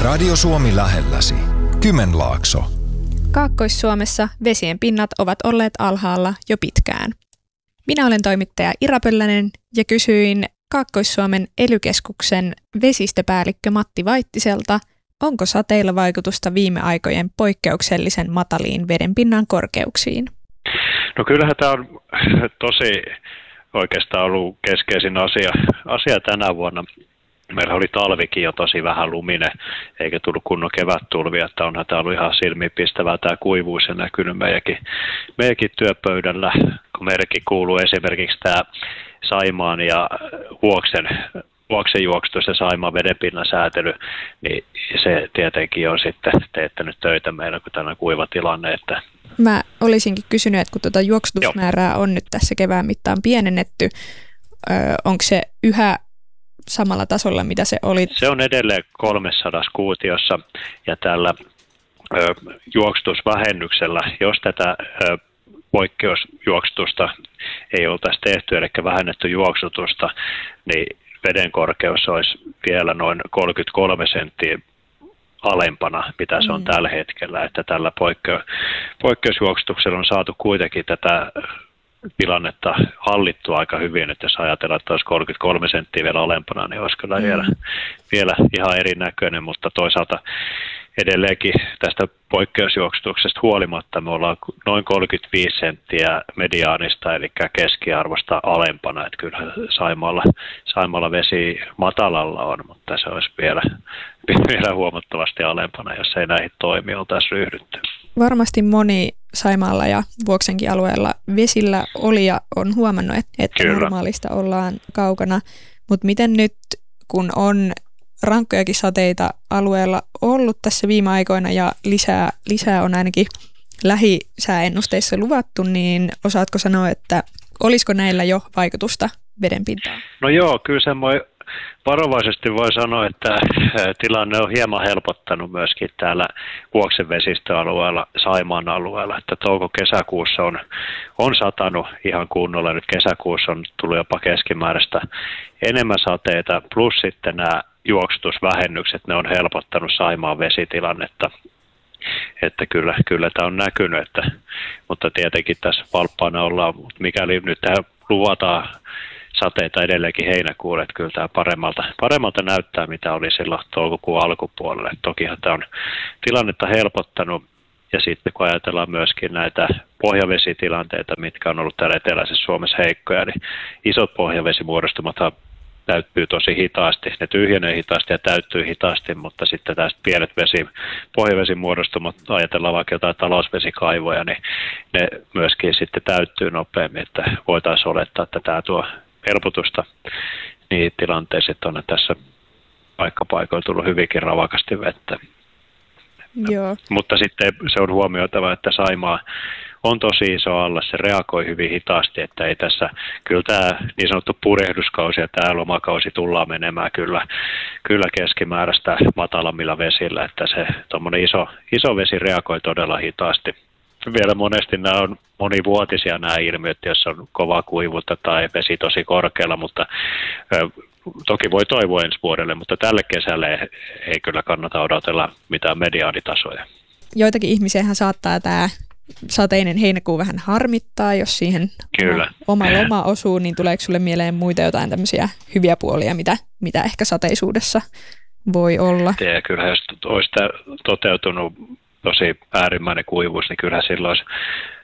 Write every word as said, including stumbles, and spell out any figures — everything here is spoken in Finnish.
Radio Suomi lähelläsi. Kymenlaakso. Kaakkois-Suomessa vesien pinnat ovat olleet alhaalla jo pitkään. Minä olen toimittaja Ira Pöllänen ja kysyin Kaakkois-Suomen ely-keskuksen vesistöpäällikkö Matti Vaittiselta, onko sateilla vaikutusta viime aikojen poikkeuksellisen mataliin vedenpinnan korkeuksiin. No kyllähän tämä on tosi oikeastaan ollut keskeisin asia, asia tänä vuonna. Meillä oli talvikin jo tosi vähän luminen, eikä tullut kunnon kevättulvia, että onhan tämä ollut ihan silmiinpistävää tämä kuivuus ja näkynyt meidänkin, meidänkin työpöydällä, kun meidänkin kuuluu esimerkiksi tämä Saimaan ja Vuoksen, Vuoksen juoksutus ja Saimaan vedenpinnan säätely, niin se tietenkin on sitten teettänyt töitä meillä, kun tämä kuiva tilanne. Että Mä olisinkin kysynyt, että kun tuota juoksutusmäärää on nyt tässä kevään mittaan pienennetty, onko se yhä samalla tasolla, mitä se oli? Se on edelleen kolmesataa kuutiossa ja tällä ö, juoksutusvähennyksellä, jos tätä ö, poikkeusjuoksutusta ei oltaisi tehty, eli vähennetty juoksutusta, niin veden korkeus olisi vielä noin kolmekymmentäkolme senttiä alempana, mitä se on mm. tällä hetkellä, että tällä poikkeu- poikkeusjuoksutuksella on saatu kuitenkin tätä tilannetta hallittua aika hyvin, että jos ajatellaan, että olisi kolmekymmentäkolme senttiä vielä alempana, niin olisi kyllä mm. vielä, vielä ihan erinäköinen, mutta toisaalta edelleenkin tästä poikkeusjuoksutuksesta huolimatta me ollaan noin kolmekymmentäviisi senttiä mediaanista, eli keskiarvosta alempana, että kyllä Saimaalla, Saimaalla vesi matalalla on, mutta se olisi vielä, vielä huomattavasti alempana, jos ei näihin toimiin oltaisi ryhdytty. Varmasti moni Saimaalla ja Vuoksenkin alueella vesillä oli ja on huomannut, että Kyllä. normaalista ollaan kaukana. Mutta miten nyt, kun on rankkojakin sateita alueella ollut tässä viime aikoina ja lisää, lisää on ainakin lähisääennusteissa luvattu, niin osaatko sanoa, että olisiko näillä jo vaikutusta vedenpintaan? No joo, kyllä se voi varovaisesti voi sanoa, että tilanne on hieman helpottanut myöskin täällä Vuoksen vesistöalueella, Saimaan alueella, että touko-kesäkuussa on, on satanut ihan kunnolla. Nyt kesäkuussa on tullut jopa keskimääräistä enemmän sateita, plus sitten nämä juoksutusvähennykset, ne on helpottanut Saimaan vesitilannetta. Että kyllä, kyllä tämä on näkynyt, että, mutta tietenkin tässä valppaana ollaan, mikäli nyt tähän luvataan sateita edelleenkin heinäkuulle, että kyllä tämä paremmalta, paremmalta näyttää, mitä oli silloin toukokuun alkupuolella. Et tokihan tämä on tilannetta helpottanut, ja sitten kun ajatellaan myöskin näitä pohjavesitilanteita, mitkä on ollut täällä eteläisessä Suomessa heikkoja, niin isot pohjavesimuodostumathan täyttyy tosi hitaasti. Ne tyhjenee hitaasti ja täyttyy hitaasti, mutta sitten tästä pienet vesi, pohjavesimuodostumat, ajatellaan vaikka jotain talousvesikaivoja, niin ne myöskin sitten täyttyy nopeammin, että voitaisiin olettaa, että tämä tuo helpotusta niin tilanteessa, että on tässä paikkapaikoilla tullut hyvinkin ravakasti vettä. Joo. Mutta sitten se on huomioitava, että Saimaa on tosi iso alla, se reagoi hyvin hitaasti, että ei tässä, kyllä tämä niin sanottu purjehduskausi ja tämä lomakausi tullaan menemään kyllä, kyllä keskimääräistä matalammilla vesillä, että se tuommoinen iso, iso vesi reagoi todella hitaasti. Vielä monesti nämä on monivuotisia nämä ilmiöt, jos on kovaa kuivuutta tai vesi tosi korkealla, mutta ö, toki voi toivoa ensi vuodelle, mutta tälle kesälle ei, ei kyllä kannata odotella mitään mediaanitasoja. Joitakin ihmisiähän saattaa tämä sateinen heinäkuu vähän harmittaa, jos siihen Kyllä. oma loma osuu, niin tuleeko sulle mieleen muita jotain tämmöisiä hyviä puolia, mitä, mitä ehkä sateisuudessa voi olla? Ja kyllä jos olisi toteutunut tosi äärimmäinen kuivuus, niin kyllä silloin olisi